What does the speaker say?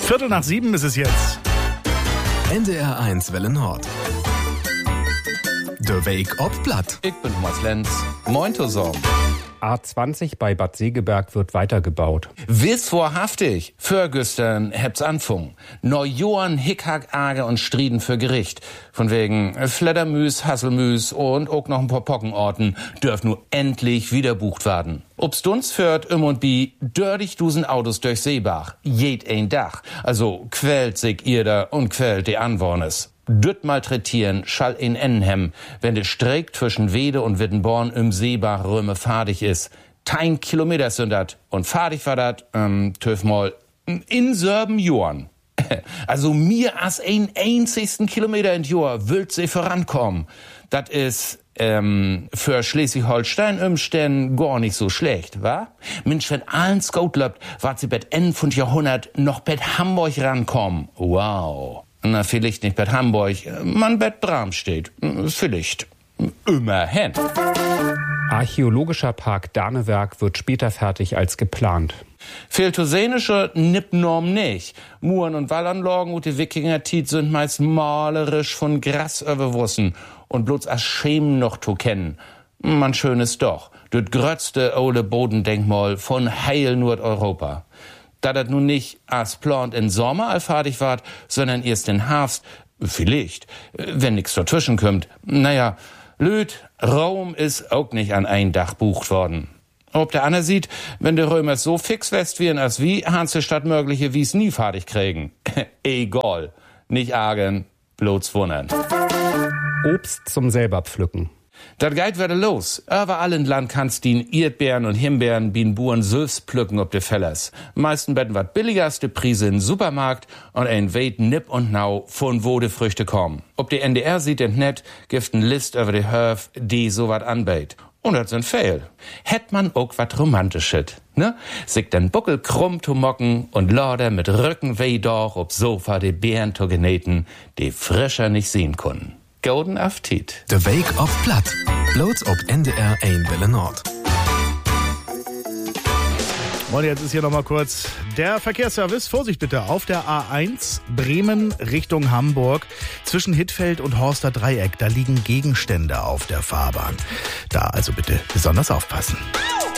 6:15 ist es jetzt. NDR 1 Welle Nord. Der Weg ob Blatt. Ich bin Thomas Lenz. Moin zusammen. A20 bei Bad Segeberg wird weitergebaut. Wiss vorhaftig, Förgüstern hebt's anfung. Neujohren Hickhack, Arge und Strieden für Gericht. Von wegen Fledermüs, Hasselmüs und auch noch ein paar Pockenorten dürft nur endlich wieder bucht werden. Obst uns führt und bi dördig dusen Autos durch Seebach. Jed ein Dach. Also quält sich ihr da und quält die Anwohners. Düt malträtieren schall in Ennenhem, wenn der Streik zwischen Wede und Wittenborn im Seebach Röme fadig ist. 10 Kilometer sind dat und fadig war dat, töf mal, in Sörben Johren. Also mir as ein einzigsten Kilometer in Jahr willt sie vorankommen. Dat is für Schleswig-Holstein umständen gar nicht so schlecht, wa? Mensch, wenn allen Scout löbt, wart sie bet Ende von Jahrhundert noch bet Hamburg rankommen. Wow. Na, vielleicht nicht bet Hamburg, man bet Bramstedt. Vielleicht. Immerhin. Archäologischer Park Danewerk wird später fertig als geplant. Fehltosenische Nippnorm nicht. Muren und Wallanlagen und die Wikinger-Tit sind meist malerisch von Gras überwussen und bloß as Schemen noch zu kennen. Man schönes doch. Das grötzte ole Bodendenkmal von heil Nordeuropa. Da das nun nicht as plant in Sommer allfertig ward, sondern erst in Herbst, vielleicht, wenn nix dazwischen kommt. Naja, Lüd, Rom ist auch nicht an ein Dach bucht worden. Ob der Anne sieht, wenn der Römer so fix west wären als wie, hans die Stadt mögliche wie's nie fertig kriegen. Egal. Nicht argen, bloß wundern. Obst zum selber pflücken. Dat geht wieder los. Überall in Land kannst die Erdbeeren und Himbeeren bin Buren selbst pflücken ob de Fellers. Meisten betten wat billigerste Prise in Supermarkt und ein weit nipp und nau von wo de Früchte kommen. Ob die NDR sieht und net, gibt ein List über die Höf, die so wat anbeit. Und das sind Fehl. Hätt man auch wat Romantisches, ne? Sich den Buckel krumm zu mocken und Lorder mit Rücken weh doch ob Sofa die Beeren zu genähten, die frischer nicht sehen können. Golden Appetit. Der Weg ob Blatt. Bloß ob NDR 1 Welle Nord. Und jetzt ist hier nochmal kurz der Verkehrsservice. Vorsicht bitte auf der A1 Bremen Richtung Hamburg. Zwischen Hittfeld und Horster Dreieck, da liegen Gegenstände auf der Fahrbahn. Da also bitte besonders aufpassen.